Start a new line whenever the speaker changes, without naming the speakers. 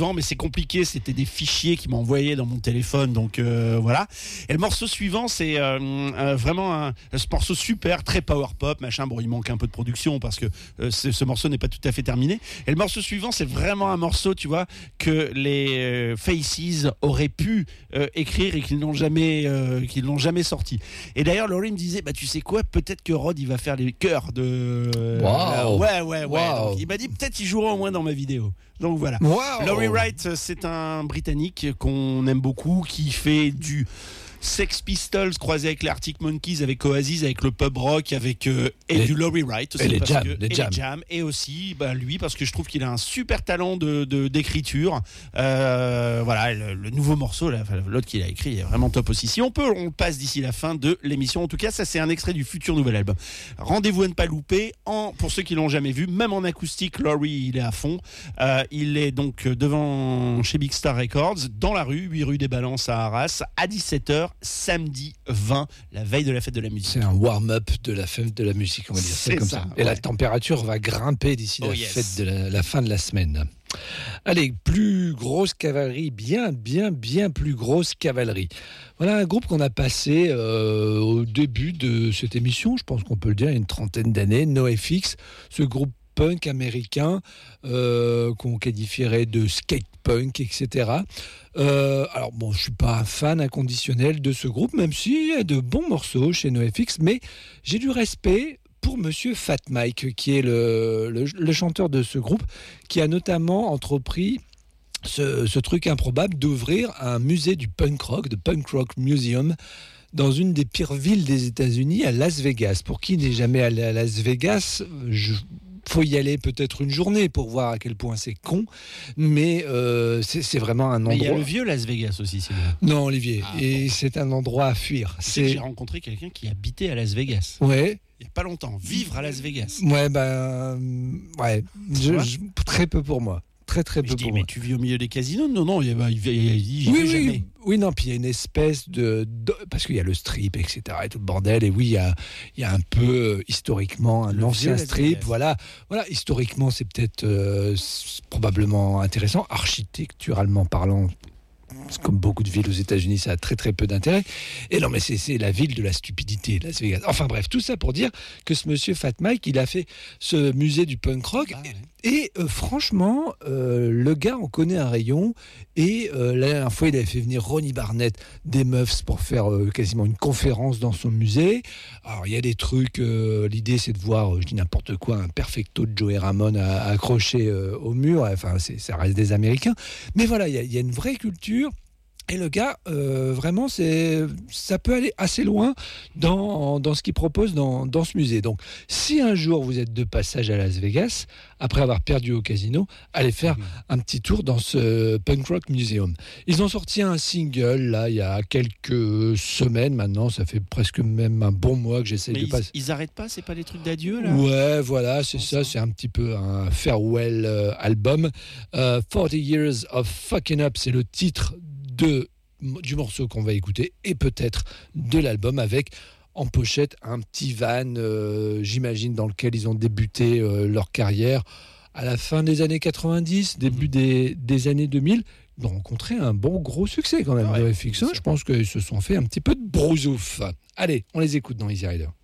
devant, mais c'est compliqué. C'était des fichiers qui m'envoyaient dans mon téléphone, donc voilà. Et le morceau suivant, c'est vraiment ce morceau super, très power pop, machin. Bon, il manque un peu de production parce que ce morceau n'est pas tout à fait terminé. Et le morceau suivant, c'est vraiment un morceau, tu vois, que les Faces auraient pu écrire et qu'ils n'ont jamais sorti. Et d'ailleurs, Laurie me disait, bah tu sais quoi, peut-être que Rod il va faire les chœurs de.
Wow.
Ouais.
Wow.
Donc, il m'a dit peut-être il jouera au moins dans ma vidéo. Donc voilà.
Wow.
Laurie Wright, c'est un Britannique qu'on aime beaucoup, qui fait du Sex Pistols croisé avec les Arctic Monkeys, avec Oasis, avec le pub rock, avec du Laurie Wright aussi,
et les
jams, et aussi lui parce que je trouve qu'il a un super talent d'écriture. Voilà, le nouveau morceau là, l'autre qu'il a écrit est vraiment top aussi. Si on peut, on le passe d'ici la fin de l'émission. En tout cas, ça c'est un extrait du futur nouvel album. Rendez-vous à ne pas louper. Pour ceux qui l'ont jamais vu, même en acoustique, Laurie il est à fond. Il est donc devant chez Big Star Records, dans la rue, 8 rue des Balances à Arras, à 17h. Samedi 20, la veille de la fête de la musique.
C'est un warm-up de la fête de la musique, on va dire. C'est comme ça. Et la température va grimper d'ici fête de la fin de la semaine. Allez, plus grosse cavalerie, bien plus grosse cavalerie. Voilà un groupe qu'on a passé au début de cette émission, je pense qu'on peut le dire, il y a une trentaine d'années, NoFX, ce groupe punk américain qu'on qualifierait de skate punk, etc. Alors bon, je suis pas un fan inconditionnel de ce groupe, même s'il y a de bons morceaux chez NoFX, mais j'ai du respect pour Monsieur Fat Mike, qui est le chanteur de ce groupe, qui a notamment entrepris ce truc improbable d'ouvrir un musée du punk rock, de Punk Rock Museum, dans une des pires villes des États-Unis, à Las Vegas. Pour qui n'est jamais allé à Las Vegas, faut y aller peut-être une journée pour voir à quel point c'est con, mais c'est vraiment un endroit.
Mais il y a le vieux Las Vegas aussi, Sylvain.
Non, Olivier, c'est un endroit à fuir.
J'ai rencontré quelqu'un qui habitait à Las Vegas.
Ouais.
Il n'y a pas longtemps, vivre à Las Vegas.
Ouais, très peu pour moi. Très peu pour moi.
Mais tu vis au milieu des casinos ? Non, il dit jamais.
Oui, non, puis il y a une espèce de parce qu'il y a le strip, etc. et tout le bordel, et oui, il y a un peu historiquement un ancien strip, voilà, historiquement c'est peut-être probablement intéressant, architecturalement parlant. Comme beaucoup de villes aux États-Unis, ça a très peu d'intérêt. Et non, mais c'est la ville de la stupidité, Las Vegas. Enfin bref, tout ça pour dire que ce monsieur Fat Mike, il a fait ce musée du punk rock. Et franchement, le gars en connaît un rayon. Et la dernière fois, il avait fait venir Ronnie Barnett des Muffs pour faire quasiment une conférence dans son musée. Alors, il y a des trucs. L'idée, c'est de voir, je dis n'importe quoi, un perfecto de Joey Ramone accroché au mur. Enfin, ça reste des Américains. Mais voilà, il y a une vraie culture. Et le gars, vraiment, ça peut aller assez loin dans ce qu'il propose dans ce musée. Donc, si un jour vous êtes de passage à Las Vegas, après avoir perdu au casino, allez faire un petit tour dans ce Punk Rock Museum. Ils ont sorti un single, là, il y a quelques semaines maintenant, ça fait presque même un bon mois que j'essaye de passer.
Ils arrêtent pas, c'est pas les trucs d'adieu, là ?
Ouais, voilà, c'est ça, c'est un petit peu un farewell album. 40 Years of Fucking Up, c'est le titre du morceau qu'on va écouter et peut-être de l'album, avec en pochette un petit van, j'imagine, dans lequel ils ont débuté leur carrière à la fin des années 90, début des années 2000. Ils ont rencontré un bon gros succès quand même, NoFX. Je pense qu'ils se sont fait un petit peu de brousouf. Allez, on les écoute dans Easy Rider.